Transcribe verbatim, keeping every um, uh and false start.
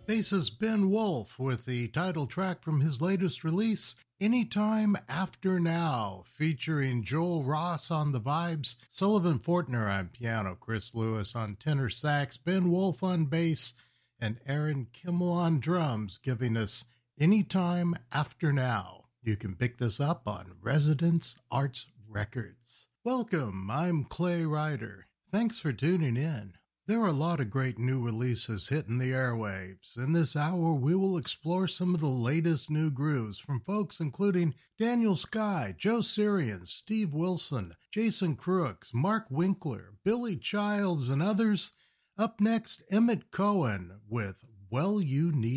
Bassist Ben Wolf with the title track from his latest release, Anytime After Now, featuring Joel Ross on the vibes, Sullivan Fortner on piano, Chris Lewis on tenor sax, Ben Wolf on bass, and Aaron Kimmel on drums, giving us Anytime After Now. You can pick this up on Residence Arts Records. Welcome, I'm Clay Ryder. Thanks for tuning in. There are a lot of great new releases hitting the airwaves. In this hour, we will explore some of the latest new grooves from folks including Daniel Sky, Joe Sirian, Steve Wilson, Jason Crooks, Mark Winkler, Billy Childs, and others. Up next, Emmett Cohen with Well You Need